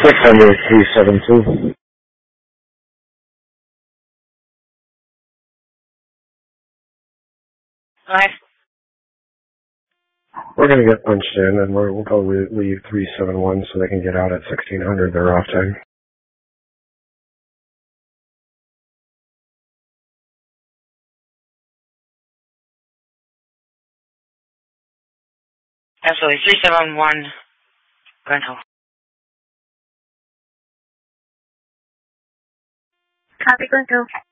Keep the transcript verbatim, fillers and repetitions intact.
six hundred three seven two. Alright. We're going to get punched in, and we're, we'll probably leave three seven one so they can get out at sixteen hundred their off time. Absolutely. three seven one, rental. Copy, go.